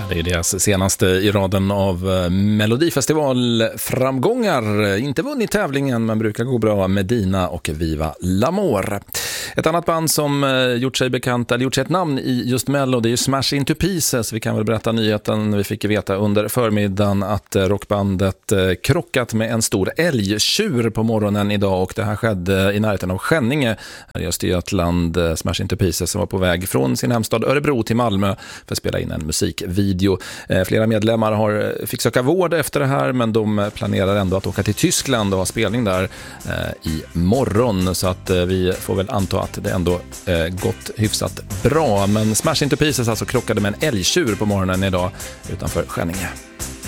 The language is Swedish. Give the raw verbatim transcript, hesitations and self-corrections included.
Det är deras senaste i raden av Melodifestivalframgångar. Inte vunnit tävlingen men brukar gå bra, Medina och Viva L'Amour. Ett annat band som gjort sig bekant, eller gjort sig ett namn i just Mello, det är ju Smash Into Pieces. Vi kan väl berätta nyheten, vi fick veta under förmiddagen att rockbandet krockat med en stor älgtjur på morgonen idag, och det här skedde i närheten av Skänninge här i Östergötland. Smash Into Pieces som var på väg från sin hemstad Örebro till Malmö för att spela in en musikvideo. Flera medlemmar har fick söka vård efter det här, men de planerar ändå att åka till Tyskland och ha spelning där i morgon, så att vi får väl anta att det ändå gått hyfsat bra. Men Smash Into Pieces alltså krockade med en älgtjur på morgonen idag utanför Skänninge.